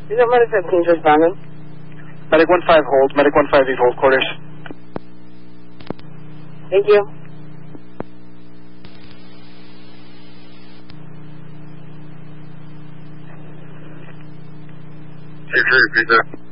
Is that Medic 17 responding? Medic 15 hold. Medic 15 hold quarters. Thank you. Repeat that.